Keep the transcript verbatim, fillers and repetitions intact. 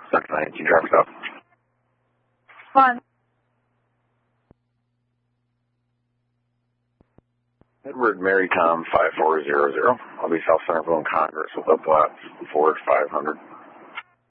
Second nineteen, traffic stop. One. Edward Mary Tom five four zero zero. I'll be South Centerville and Congress with up lots Ford five hundred.